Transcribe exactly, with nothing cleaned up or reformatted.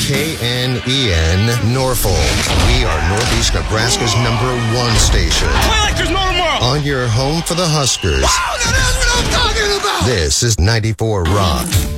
K N E N Norfolk. We are Northeast Nebraska's number one station. Play like there's no tomorrow. On your home for the Huskers. Wow, that's what I'm talking about. This is ninety-four Rock.